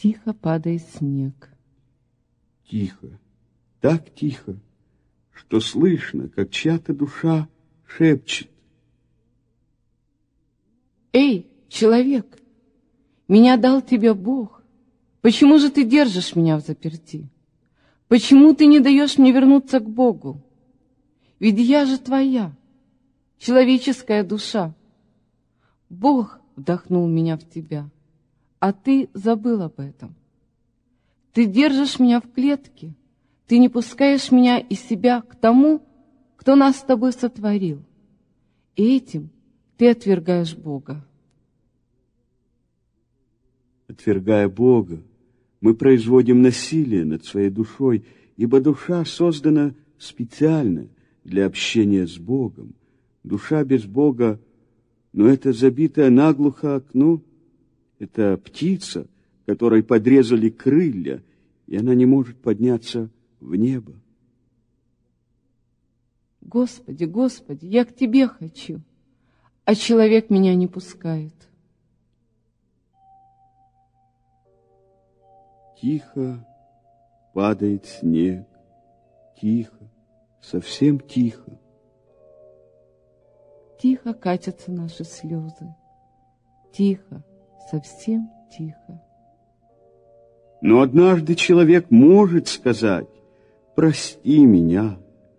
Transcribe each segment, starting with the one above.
Тихо падает снег. Тихо, так тихо, что слышно, как чья-то душа шепчет. Эй, человек, меня дал тебе Бог. Почему же ты держишь меня взаперти? Почему ты не даешь мне вернуться к Богу? Ведь я же твоя, человеческая душа. Бог вдохнул меня в тебя, а ты забыл об этом. Ты держишь меня в клетке, ты не пускаешь меня из себя к тому, кто нас с тобой сотворил. И этим ты отвергаешь Бога. Отвергая Бога, мы производим насилие над своей душой, ибо душа создана специально для общения с Богом. Душа без Бога, но это забитое наглухо окно, это птица, которой подрезали крылья, и она не может подняться в небо. Господи, Господи, я к Тебе хочу, а человек меня не пускает. Тихо падает снег, тихо, совсем тихо. Тихо катятся наши слезы, тихо, совсем тихо. Но однажды человек может сказать: прости меня,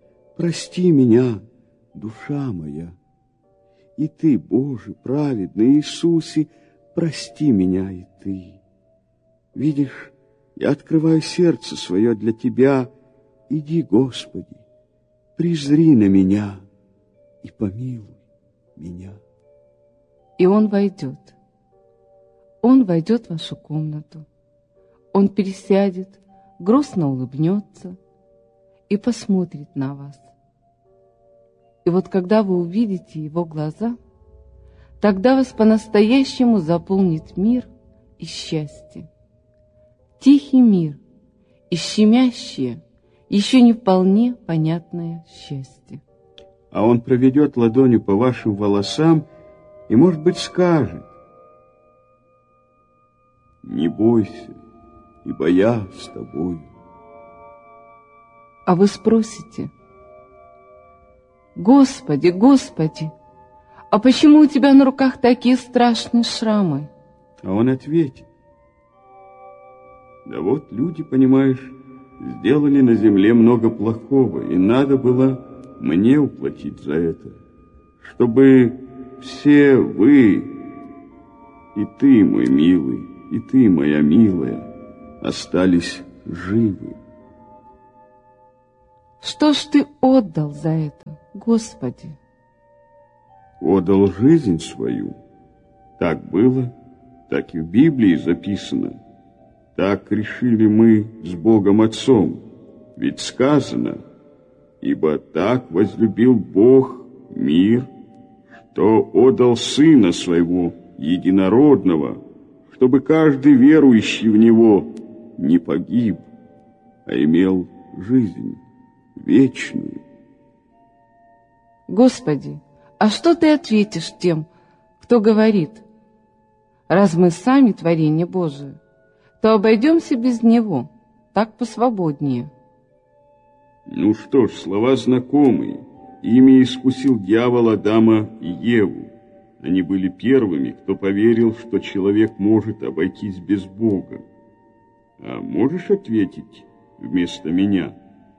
душа моя. И ты, Боже, праведный Иисусе, прости меня и ты. Видишь, я открываю сердце свое для Тебя. Иди, Господи, презри на меня и помилуй меня. И Он войдет. Он войдет в вашу комнату. Он пересядет, грустно улыбнется и посмотрит на вас. И вот когда вы увидите Его глаза, тогда вас по-настоящему заполнит мир и счастье. Тихий мир и щемящее, еще не вполне понятное счастье. А Он проведет ладонью по вашим волосам и, может быть, скажет: не бойся, ибо я с тобой. А вы спросите: Господи, Господи, а почему у Тебя на руках такие страшные шрамы? А Он ответит: да вот люди, понимаешь, сделали на земле много плохого, и надо было мне уплатить за это, чтобы все вы, и ты, мой милый, и ты, моя милая, остались живы. Что ж ты отдал за это, Господи? Отдал жизнь свою. Так было, так и в Библии записано. Так решили мы с Богом Отцом. Ведь сказано: ибо так возлюбил Бог мир, что отдал Сына Своего Единородного, чтобы каждый верующий в Него не погиб, а имел жизнь вечную. Господи, а что Ты ответишь тем, кто говорит: раз мы сами творение Божие, то обойдемся без Него, так посвободнее? Ну что ж, слова знакомые. Ими искусил дьявол Адама и Еву. Они были первыми, кто поверил, что человек может обойтись без Бога. А можешь ответить вместо меня?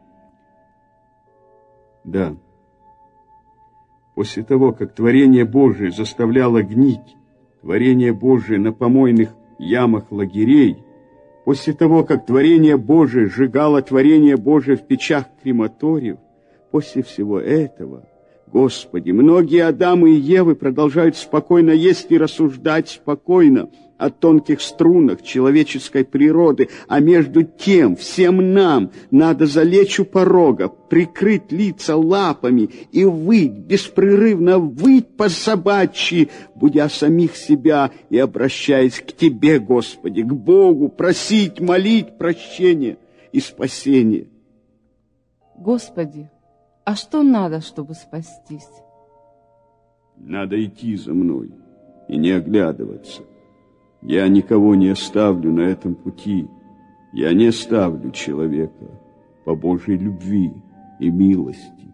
Да. После того, как творение Божие заставляло гнить, творение Божие на помойных ямах лагерей, после того, как творение Божие сжигало творение Божие в печах крематориев, после всего этого, Господи, многие Адамы и Евы продолжают спокойно есть и рассуждать спокойно о тонких струнах человеческой природы, а между тем всем нам надо залечь у порога, прикрыть лица лапами и выть, беспрерывно выть по-собачьи, будя самих себя и обращаясь к Тебе, Господи, к Богу, просить, молить прощения и спасения. Господи, а что надо, чтобы спастись? Надо идти за мной и не оглядываться. Я никого не оставлю на этом пути. Я не оставлю человека по Божьей любви и милости.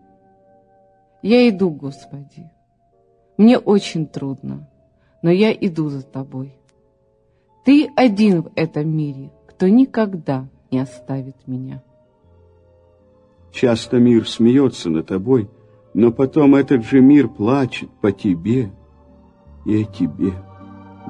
Я иду, Господи. Мне очень трудно, но я иду за Тобой. Ты один в этом мире, кто никогда не оставит меня. Часто мир смеется над тобой, но потом этот же мир плачет по тебе и о тебе.